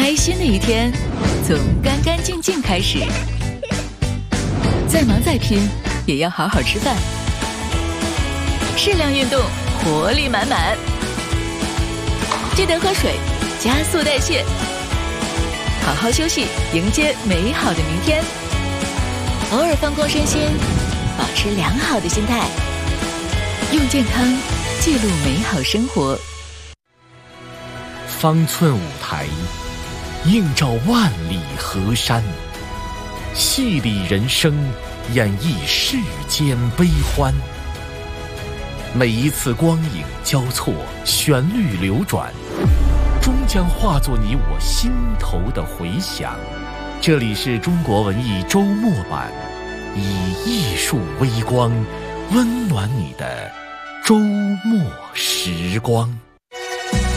开心的一天从干干净净开始。再忙再拼，也要好好吃饭。适量运动，活力满满。记得喝水，加速代谢。好好休息，迎接美好的明天。偶尔放空身心，保持良好的心态，用健康记录美好生活。 方寸舞台，映照万里河山，戏里人生，演绎世间悲欢。每一次光影交错，旋律流转，终将化作你我心头的回响。这里是中国文艺周末版，以艺术微光温暖你的周末时光。